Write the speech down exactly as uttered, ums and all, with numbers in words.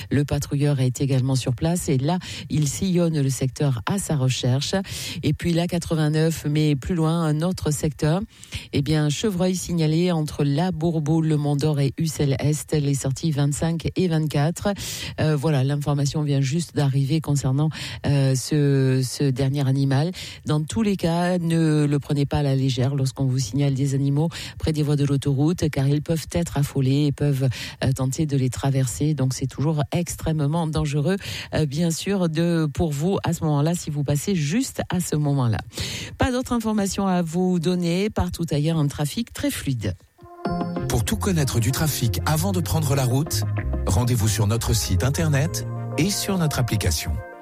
Le patrouilleur est également sur place et là, il sillonne le secteur à sa recherche. Et puis la quatre-vingt-neuf, mais plus loin, un autre secteur. Eh bien, chevreuil signalé entre La Bourboule, le Mont-d'Or et Ussel-Est, les sorties vingt-cinq et vingt-quatre. Euh, voilà, l'information vient juste d'arriver concernant euh, ce, ce dernier animal. Dans tous les cas, ne le prenez pas à la légère lorsqu'on vous signale des animaux près des voies de l'autoroute, car ils peuvent être affolés et peuvent euh, tenter de les traverser. Donc c'est toujours extrêmement dangereux, euh, bien sûr, de, pour vous à ce moment-là, si vous passez juste à ce moment-là. Pas d'autres informations à vous donner. Partout ailleurs, un trafic très fluide. Pour tout connaître du trafic avant de prendre la route, rendez-vous sur notre site internet et sur notre application.